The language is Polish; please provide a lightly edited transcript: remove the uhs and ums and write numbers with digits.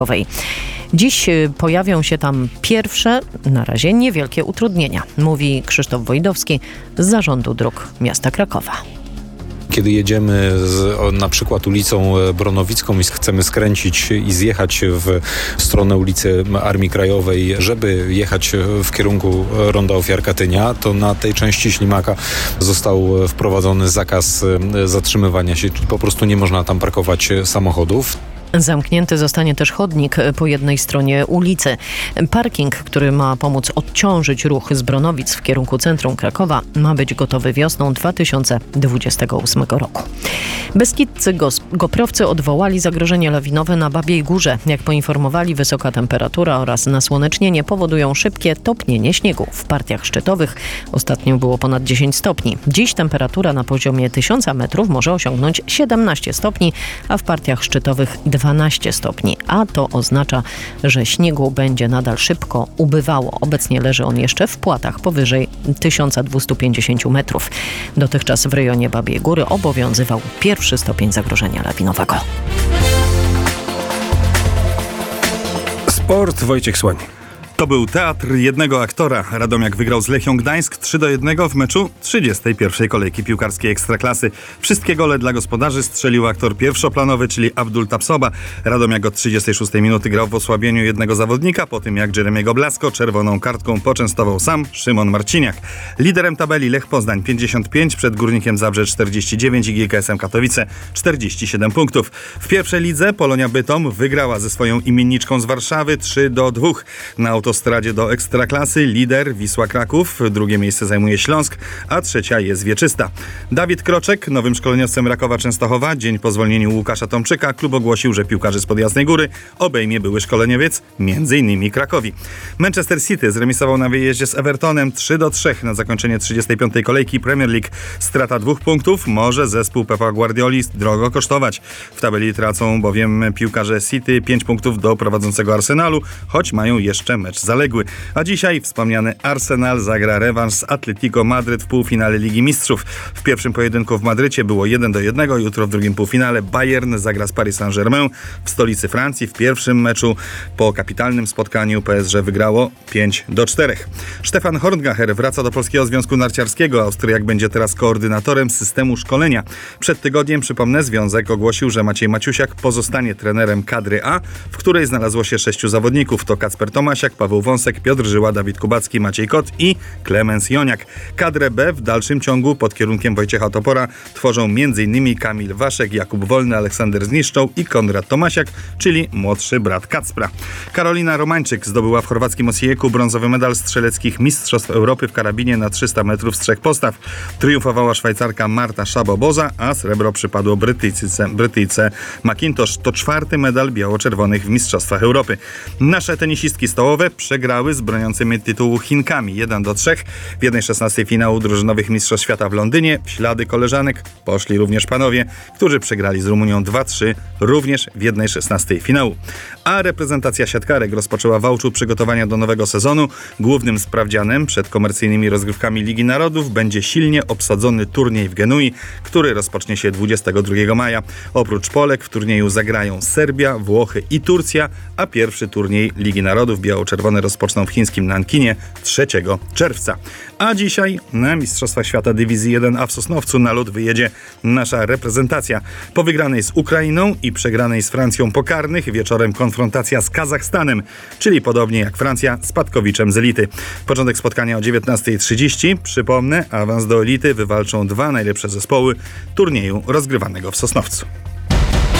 Dziś pojawią się tam pierwsze, na razie niewielkie utrudnienia, mówi Krzysztof Wojdowski z Zarządu Dróg Miasta Krakowa. Kiedy jedziemy na przykład ulicą Bronowicką i chcemy skręcić i zjechać w stronę ulicy Armii Krajowej, żeby jechać w kierunku Ronda Ofiar Katynia, to na tej części ślimaka został wprowadzony zakaz zatrzymywania się, czyli po prostu nie można tam parkować samochodów. Zamknięty zostanie też chodnik po jednej stronie ulicy. Parking, który ma pomóc odciążyć ruch z Bronowic w kierunku centrum Krakowa, ma być gotowy wiosną 2028 roku. Beskidzcy goprowcy odwołali zagrożenie lawinowe na Babiej Górze. Jak poinformowali, wysoka temperatura oraz nasłonecznienie powodują szybkie topnienie śniegu. W partiach szczytowych ostatnio było ponad 10 stopni. Dziś temperatura na poziomie 1000 metrów może osiągnąć 17 stopni, a w partiach szczytowych 12 stopni, a to oznacza, że śniegu będzie nadal szybko ubywało. Obecnie leży on jeszcze w płatach powyżej 1250 metrów. Dotychczas w rejonie Babiej Góry obowiązywał pierwszy stopień zagrożenia lawinowego. Sport, Wojciech Słoń. To był teatr jednego aktora. Radomiak wygrał z Lechią Gdańsk 3-1 w meczu 31. kolejki piłkarskiej Ekstraklasy. Wszystkie gole dla gospodarzy strzelił aktor pierwszoplanowy, czyli Abdul Tapsoba. Radomiak od 36 minuty grał w osłabieniu jednego zawodnika, po tym jak Jeremiego Blasko czerwoną kartką poczęstował sam Szymon Marciniak. Liderem tabeli Lech Poznań 55, przed Górnikiem Zabrze 49 i GKS-em Katowice 47 punktów. W pierwszej lidze Polonia Bytom wygrała ze swoją imienniczką z Warszawy 3-2. Na autostradzie do Ekstraklasy lider Wisła Kraków, drugie miejsce zajmuje Śląsk, a trzecia jest Wieczysta. Dawid Kroczek, nowym szkoleniowcem Rakowa Częstochowa, dzień po zwolnieniu Łukasza Tomczyka, klub ogłosił, że piłkarzy spod Jasnej Góry obejmie były szkoleniowiec, m.in. Krakowi. Manchester City zremisował na wyjeździe z Evertonem 3-3 na zakończenie 35. kolejki Premier League. Strata 2 punktów może zespół Pepa Guardioli drogo kosztować. W tabeli tracą bowiem piłkarze City 5 punktów do prowadzącego Arsenalu, choć mają jeszcze mecz zaległy. A dzisiaj wspomniany Arsenal zagra rewanż z Atletico Madryt w półfinale Ligi Mistrzów. W pierwszym pojedynku w Madrycie było 1-1, jutro w drugim półfinale Bayern zagra z Paris Saint-Germain w stolicy Francji. W pierwszym meczu po kapitalnym spotkaniu PSG wygrało 5-4. Stefan Horngacher wraca do Polskiego Związku Narciarskiego. Austriak będzie teraz koordynatorem systemu szkolenia. Przed tygodniem, przypomnę, związek ogłosił, że Maciej Maciusiak pozostanie trenerem kadry A, w której znalazło się 6 zawodników. To Kacper Tomasiak, Paweł Wąsek, Piotr Żyła, Dawid Kubacki, Maciej Kot i Klemens Joniak. Kadrę B w dalszym ciągu pod kierunkiem Wojciecha Topora tworzą m.in. Kamil Waszek, Jakub Wolny, Aleksander Zniszczoł i Konrad Tomasiak, czyli młodszy brat Kacpra. Karolina Romańczyk zdobyła w chorwackim Osijeku brązowy medal strzeleckich Mistrzostw Europy w karabinie na 300 metrów z 3 postaw. Triumfowała Szwajcarka Marta Szaboboza, a srebro przypadło Brytyjce McIntosh. To 4. medal biało-czerwonych w Mistrzostwach Europy. Nasze tenisistki stołowe przegrały z broniącymi tytułu Chinkami 1-3. W 1/16 finału drużynowych Mistrzostw Świata w Londynie w ślady koleżanek poszli również panowie, którzy przegrali z Rumunią 2-3, również w 1/16 finału. A reprezentacja siatkarek rozpoczęła w Wałczu przygotowania do nowego sezonu. Głównym sprawdzianem przed komercyjnymi rozgrywkami Ligi Narodów będzie silnie obsadzony turniej w Genui, który rozpocznie się 22 maja. Oprócz Polek w turnieju zagrają Serbia, Włochy i Turcja, a pierwszy turniej Ligi Narodów biało-czerwone rozpoczną w chińskim Nankinie 3 czerwca. A dzisiaj na Mistrzostwach Świata Dywizji 1A w Sosnowcu na lód wyjedzie nasza reprezentacja. Po wygranej z Ukrainą i przegranej z Francją po karnych wieczorem konfrontacja z Kazachstanem, czyli podobnie jak Francja z Spadkowiczem z Elity. Początek spotkania o 19:30. Przypomnę, awans do Elity wywalczą 2 najlepsze zespoły turnieju rozgrywanego w Sosnowcu.